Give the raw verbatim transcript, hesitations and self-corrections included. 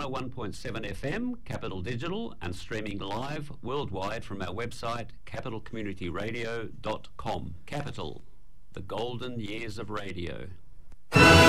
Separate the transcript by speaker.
Speaker 1: oh one point seven F M, Capital Digital, and streaming live worldwide from our website capital community radio dot com. Capital, the golden years of radio.